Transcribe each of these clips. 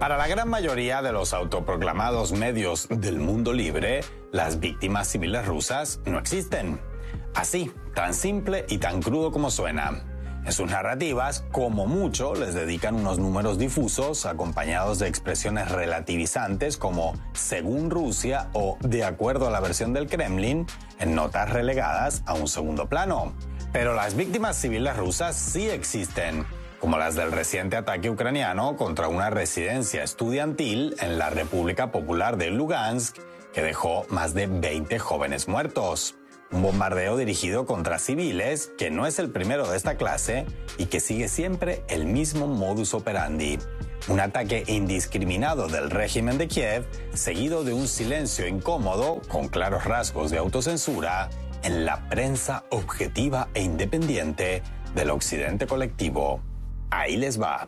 Para la gran mayoría de los autoproclamados medios del mundo libre, las víctimas civiles rusas no existen. Así, tan simple y tan crudo como suena. En sus narrativas, como mucho, les dedican unos números difusos acompañados de expresiones relativizantes como según Rusia o de acuerdo a la versión del Kremlin, en notas relegadas a un segundo plano. Pero las víctimas civiles rusas sí existen, como las del reciente ataque ucraniano contra una residencia estudiantil en la República Popular de Lugansk, que dejó más de 20 jóvenes muertos. Un bombardeo dirigido contra civiles que no es el primero de esta clase y que sigue siempre el mismo modus operandi. Un ataque indiscriminado del régimen de Kiev, seguido de un silencio incómodo con claros rasgos de autocensura en la prensa objetiva e independiente del occidente colectivo. Ahí les va.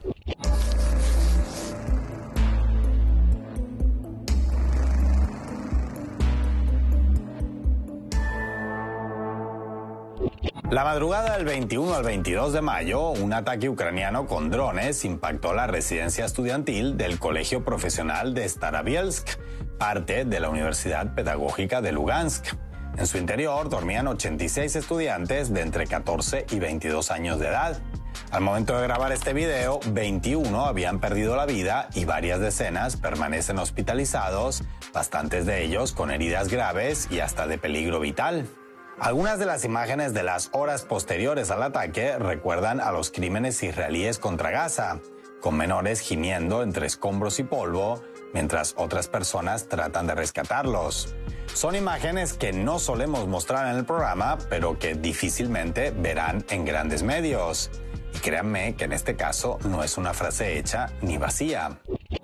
La madrugada del 21 al 22 de mayo, un ataque ucraniano con drones impactó la residencia estudiantil del Colegio Profesional de Starobielsk, parte de la Universidad Pedagógica de Lugansk. En su interior dormían 86 estudiantes de entre 14 y 22 años de edad. Al momento de grabar este video, 21 habían perdido la vida y varias decenas permanecen hospitalizados, bastantes de ellos con heridas graves y hasta de peligro vital. Algunas de las imágenes de las horas posteriores al ataque recuerdan a los crímenes israelíes contra Gaza, con menores gimiendo entre escombros y polvo, mientras otras personas tratan de rescatarlos. Son imágenes que no solemos mostrar en el programa, pero que difícilmente verán en grandes medios. Y créanme que en este caso no es una frase hecha ni vacía.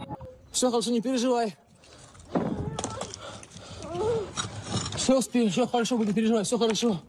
Все хорошо будет, не переживай, все хорошо.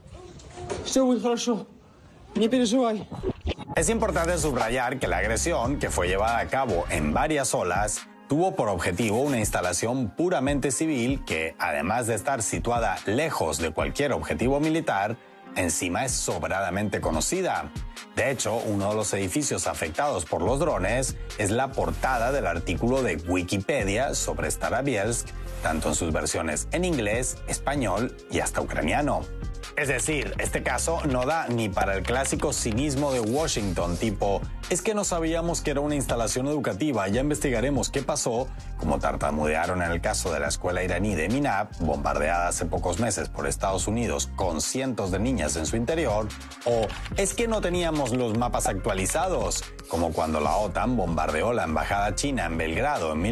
Все будет хорошо. Не переживай. Es importante subrayar que la agresión, que fue llevada a cabo en varias olas, tuvo por objetivo una instalación puramente civil que, además de estar situada lejos de cualquier objetivo militar, encima es sobradamente conocida. De hecho, uno de los edificios afectados por los drones es la portada del artículo de Wikipedia sobre Starobielsk, tanto en sus versiones en inglés, español y hasta ucraniano. Es decir, este caso no da ni para el clásico cinismo de Washington tipo «es que no sabíamos que era una instalación educativa, ya investigaremos qué pasó», como tartamudearon en el caso de la escuela iraní de Minab, bombardeada hace pocos meses por Estados Unidos con cientos de niñas en su interior, o «es que no teníamos los mapas actualizados», como cuando la OTAN bombardeó la embajada china en Belgrado en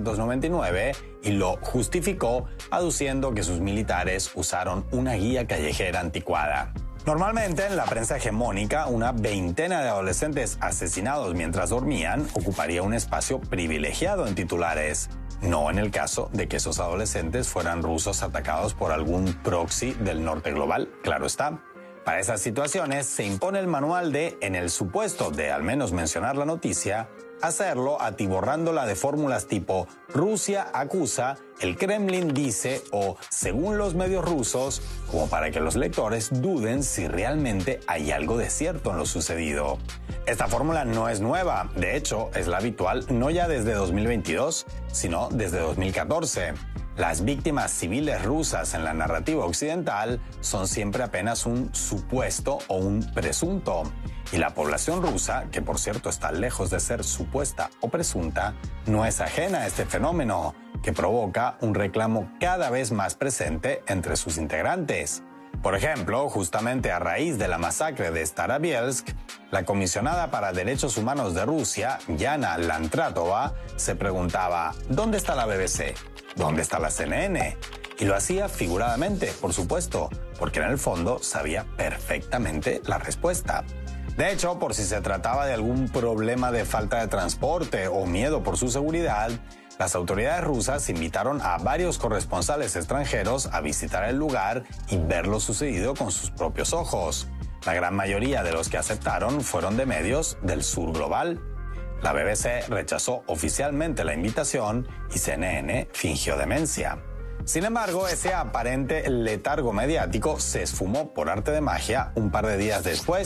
1999 y lo justificó aduciendo que sus militares usaron una guía callejera anticuada. Normalmente en la prensa hegemónica, una veintena de adolescentes asesinados mientras dormían ocuparía un espacio privilegiado en titulares. No en el caso de que esos adolescentes fueran rusos atacados por algún proxy del norte global, claro está. Para esas situaciones se impone el manual de, en el supuesto de al menos mencionar la noticia, hacerlo atiborrándola de fórmulas tipo Rusia acusa, el Kremlin dice o según los medios rusos, como para que los lectores duden si realmente hay algo de cierto en lo sucedido. Esta fórmula no es nueva, de hecho es la habitual no ya desde 2022, sino desde 2014. Las víctimas civiles rusas en la narrativa occidental son siempre apenas un supuesto o un presunto. Y la población rusa, que por cierto está lejos de ser supuesta o presunta, no es ajena a este fenómeno, que provoca un reclamo cada vez más presente entre sus integrantes. Por ejemplo, justamente a raíz de la masacre de Starobielsk, la comisionada para Derechos Humanos de Rusia, Yana Lantratova, se preguntaba ¿dónde está la BBC? ¿Dónde está la CNN? Y lo hacía figuradamente, por supuesto, porque en el fondo sabía perfectamente la respuesta. De hecho, por si se trataba de algún problema de falta de transporte o miedo por su seguridad, las autoridades rusas invitaron a varios corresponsales extranjeros a visitar el lugar y ver lo sucedido con sus propios ojos. La gran mayoría de los que aceptaron fueron de medios del sur global. La BBC rechazó oficialmente la invitación y CNN fingió demencia. Sin embargo, ese aparente letargo mediático se esfumó por arte de magia un par de días después,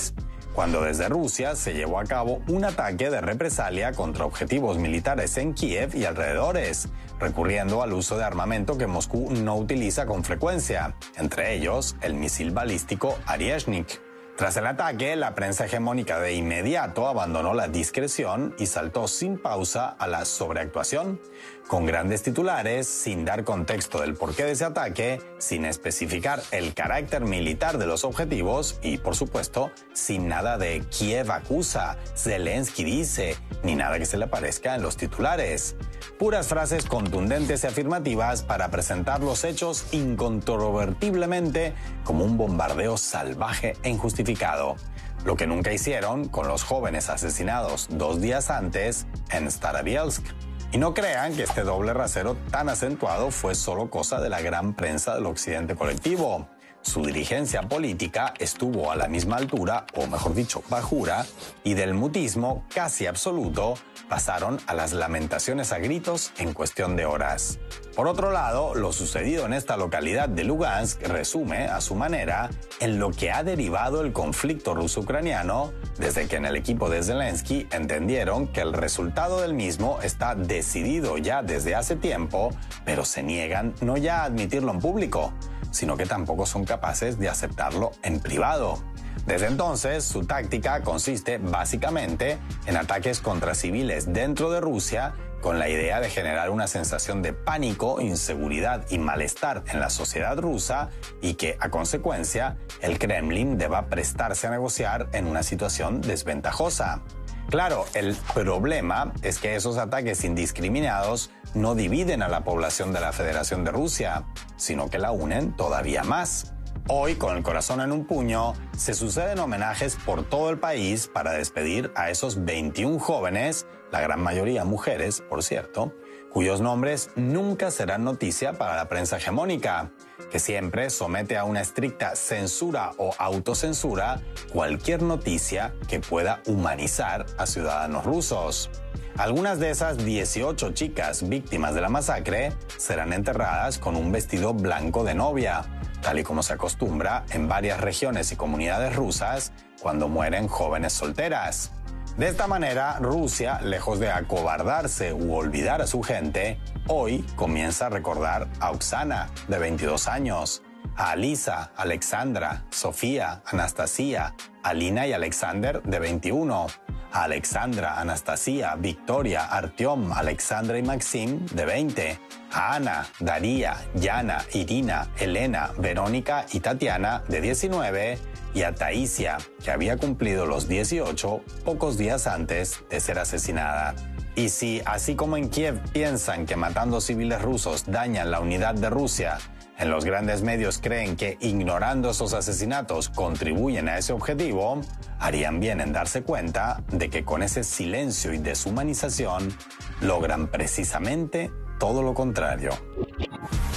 cuando desde Rusia se llevó a cabo un ataque de represalia contra objetivos militares en Kiev y alrededores, recurriendo al uso de armamento que Moscú no utiliza con frecuencia, entre ellos el misil balístico Oryezhnik. Tras el ataque, la prensa hegemónica de inmediato abandonó la discreción y saltó sin pausa a la sobreactuación, con grandes titulares, sin dar contexto del porqué de ese ataque, sin especificar el carácter militar de los objetivos y, por supuesto, sin nada de Kiev acusa, Zelensky dice, ni nada que se le parezca en los titulares. Puras frases contundentes y afirmativas para presentar los hechos incontrovertiblemente como un bombardeo salvaje e injustificado, lo que nunca hicieron con los jóvenes asesinados 2 días antes en Starobielsk. Y no crean que este doble rasero tan acentuado fue solo cosa de la gran prensa del occidente colectivo. Su dirigencia política estuvo a la misma altura, o mejor dicho, bajura, y del mutismo casi absoluto pasaron a las lamentaciones a gritos en cuestión de horas. Por otro lado, lo sucedido en esta localidad de Lugansk resume, a su manera, en lo que ha derivado el conflicto ruso-ucraniano desde que en el equipo de Zelensky entendieron que el resultado del mismo está decidido ya desde hace tiempo, pero se niegan no ya a admitirlo en público, sino que tampoco son capaces de aceptarlo en privado. Desde entonces, su táctica consiste básicamente en ataques contra civiles dentro de Rusia con la idea de generar una sensación de pánico, inseguridad y malestar en la sociedad rusa y que, a consecuencia, el Kremlin deba prestarse a negociar en una situación desventajosa. Claro, el problema es que esos ataques indiscriminados no dividen a la población de la Federación de Rusia, sino que la unen todavía más. Hoy, con el corazón en un puño, se suceden homenajes por todo el país para despedir a esos 21 jóvenes, la gran mayoría mujeres, por cierto, cuyos nombres nunca serán noticia para la prensa hegemónica, que siempre somete a una estricta censura o autocensura cualquier noticia que pueda humanizar a ciudadanos rusos. Algunas de esas 18 chicas víctimas de la masacre serán enterradas con un vestido blanco de novia, tal y como se acostumbra en varias regiones y comunidades rusas cuando mueren jóvenes solteras. De esta manera, Rusia, lejos de acobardarse u olvidar a su gente, hoy comienza a recordar a Oksana, de 22 años, a Alisa, Alexandra, Sofía, Anastasia, Alina y Alexander, de 21, a Alexandra, Anastasia, Victoria, Artyom, Alexandra y Maxim, de 20, a Ana, Daría, Yana, Irina, Elena, Verónica y Tatiana, de 19, y a Taisia, que había cumplido los 18 pocos días antes de ser asesinada. Y si, así como en Kiev piensan que matando civiles rusos dañan la unidad de Rusia, en los grandes medios creen que ignorando esos asesinatos contribuyen a ese objetivo, harían bien en darse cuenta de que con ese silencio y deshumanización logran precisamente todo lo contrario.